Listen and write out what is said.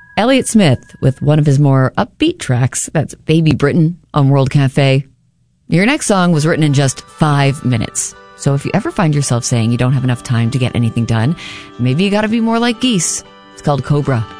Elliott Smith with one of his more upbeat tracks. That's Baby Britain on World Cafe. Your next song was written in just 5 minutes. So if you ever find yourself saying you don't have enough time to get anything done, maybe you got to be more like Geese. It's called Cobra.